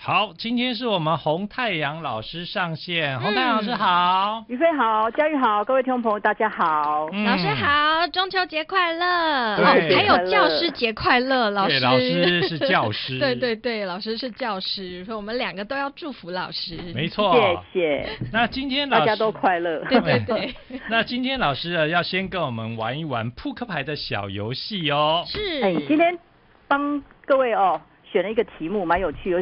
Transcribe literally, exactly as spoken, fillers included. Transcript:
好，今天是我们洪太阳老师上线，洪太阳老师好， 于飞好，佳玉好，各位听众朋友大家好， 嗯、老师好，中秋节快乐！ 哦， 还有教师节快乐，老师。 对，老师是教师。 对对对，老师是教师，所以我们两个都要祝福老师。 没错， 谢谢。 那今天老师大家都快乐。 对对对。 那今天老师要先跟我们玩一玩扑克牌的小游戏哦。 是。 哎，今天帮各位哦选了一个题目，蛮有趣的。